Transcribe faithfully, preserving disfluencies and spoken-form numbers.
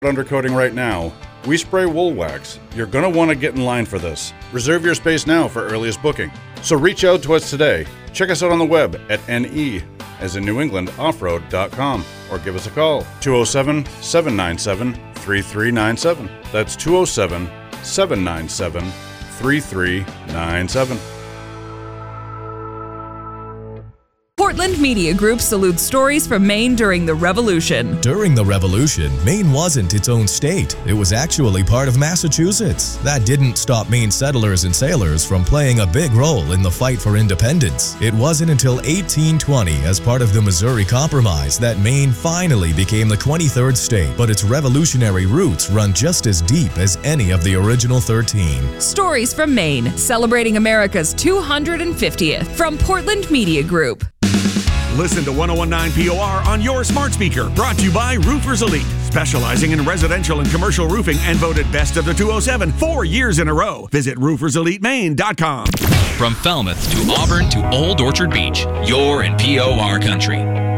undercoating right now. We spray wool wax. You're going to want to get in line for this. Reserve your space now for earliest booking. So reach out to us today. Check us out on the web at N E, as in New England, offroad dot com, or give us a call, two oh seven, seven nine seven, three three nine seven. That's two oh seven, seven nine seven, three three nine seven. Portland Media Group salutes stories from Maine during the Revolution. During the Revolution, Maine wasn't its own state. It was actually part of Massachusetts. That didn't stop Maine settlers and sailors from playing a big role in the fight for independence. It wasn't until eighteen twenty, as part of the Missouri Compromise, that Maine finally became the twenty-third state, but its revolutionary roots run just as deep as any of the original thirteen. Stories from Maine, celebrating America's two hundred fiftieth, from Portland Media Group. Listen to one oh one point nine P O R on your smart speaker. Brought to you by Roofers Elite, specializing in residential and commercial roofing and voted best of the two oh seven four years in a row. Visit roofers elite maine dot com. From Falmouth to Auburn to Old Orchard Beach, you're in P O R country.